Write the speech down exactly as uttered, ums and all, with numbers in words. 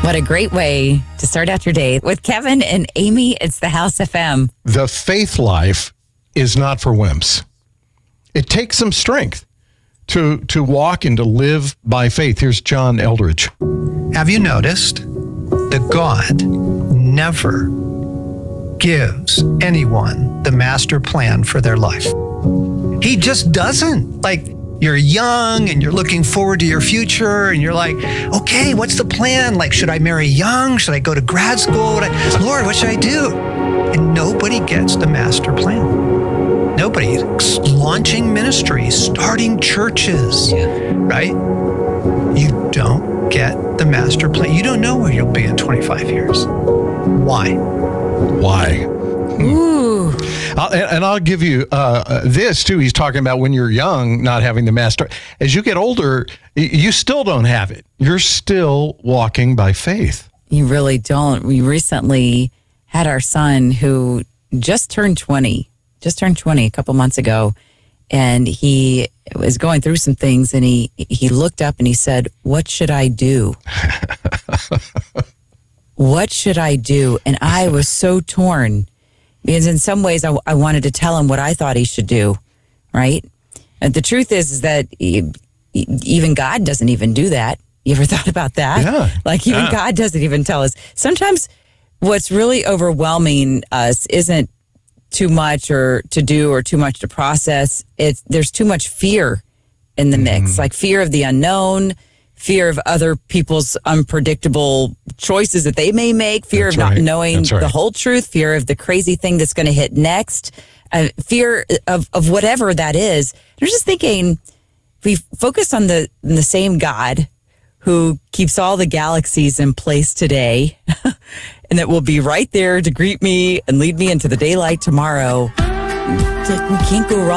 What a great way to start out your day with Kevin and Amy. It's the House F M. The faith life is not for wimps. It takes some strength to to walk and to live by faith. Here's John Eldridge. Have you noticed that God never gives anyone the master plan for their life? He just doesn't. Like, you're young and you're looking forward to your future and you're like, okay, what's the plan? Like, should I marry young? Should I go to grad school? What I, Lord, what should I do? And nobody gets the master plan. Nobody. Launching ministries, starting churches, yeah. Right? You don't get the master plan. You don't know where you'll be in twenty-five years. Why? Why? Ooh. I'll, and I'll give you uh, this, too. He's talking about when you're young, not having the master. As you get older, you still don't have it. You're still walking by faith. You really don't. We recently had our son who just turned twenty, just turned twenty a couple months ago. And he was going through some things and he, he looked up and he said, "What should I do?" What should I do? And I was so torn. Because in some ways, I, I wanted to tell him what I thought he should do, right? And the truth is, is that he, even God doesn't even do that. You ever thought about that? Yeah. Like, even yeah. God doesn't even tell us. Sometimes what's really overwhelming us isn't too much or to do or too much to process. It's there's too much fear in the mix, mm. like fear of the unknown, fear of other people's unpredictable choices that they may make, fear that's of not right. knowing right. the whole truth, fear of the crazy thing that's going to hit next, uh, fear of, of whatever that is. I'm just thinking, if we focus on the, the same God who keeps all the galaxies in place today and that will be right there to greet me and lead me into the daylight tomorrow, we can't go wrong.